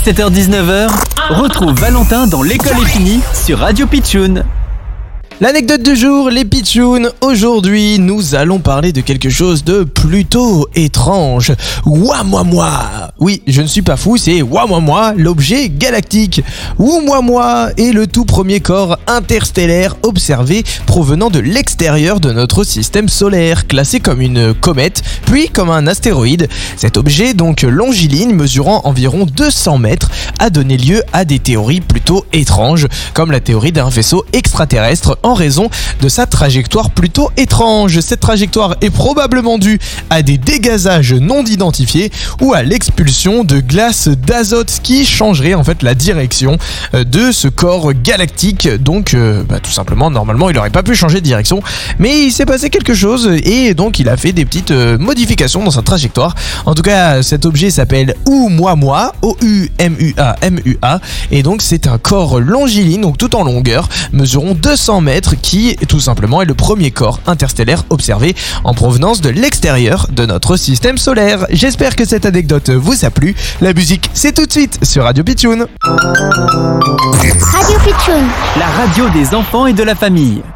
17h-19h, retrouve Valentin dans l'école est finie sur Radio Pitchoun. L'anecdote du jour, les pitchouns. Aujourd'hui, nous allons parler de quelque chose de plutôt étrange. Oumuamua. Oui, je ne suis pas fou, c'est Oumuamua, l'objet galactique. Oumuamua est le tout premier corps interstellaire observé provenant de l'extérieur de notre système solaire, classé comme une comète, puis comme un astéroïde. Cet objet, donc longiligne, mesurant environ 200 mètres, a donné lieu à des théories plutôt étranges, comme la théorie d'un vaisseau extraterrestre en raison de sa trajectoire plutôt étrange. Cette trajectoire est probablement due à des dégazages non identifiés ou à l'expulsion de glace d'azote qui changerait en fait la direction de ce corps galactique. Donc tout simplement, normalement il n'aurait pas pu changer de direction, mais il s'est passé quelque chose et donc il a fait des petites modifications dans sa trajectoire. En tout cas, cet objet s'appelle Oumuamua, O-U-M-U-A-M-U-A, et donc c'est un corps longiligne, donc tout en longueur, mesurant 200 mètres, qui tout simplement est le premier corps interstellaire observé en provenance de l'extérieur de notre système solaire. J'espère que cette anecdote vous a plu. La musique, c'est tout de suite sur Radio Pitchoun. Radio Pitchoun, La radio des enfants et de la famille.